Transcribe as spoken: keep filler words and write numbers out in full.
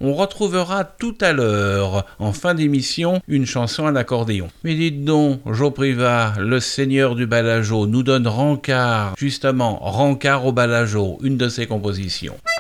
On retrouvera tout à l'heure, en fin d'émission, une chanson à l'accordéon. Mais dites donc, Joe Privat, le seigneur du balajo, nous donne Rancard, justement, Rancard au balajo, une de ses compositions.